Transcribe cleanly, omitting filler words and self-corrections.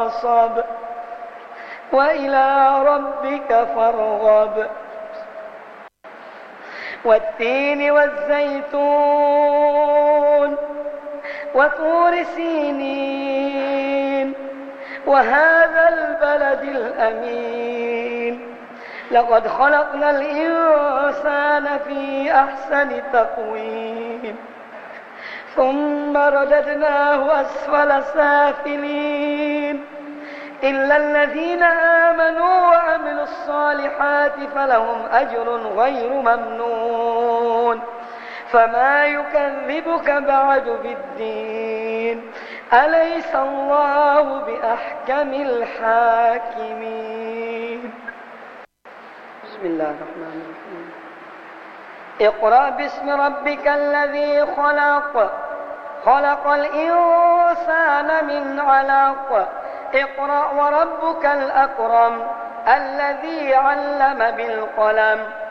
نصب وإلى ربك فارغب والتين والزيتون وطور سينين وهذا البلد الأمين لقد خلقنا الإنسان في أحسن تقويم ثم رددناه أسفل سافلين إلا الذين آمنوا وعملوا الصالحات فلهم أجر غير ممنون فما يكذبك بعد بالدين أليس الله بأحكم الحاكمين. بسم الله الرحمن الرحيم. اقرأ باسم ربك الذي خلق خلق الإنسان من علق اقرأ وربك الأكرم الذي علم بالقلم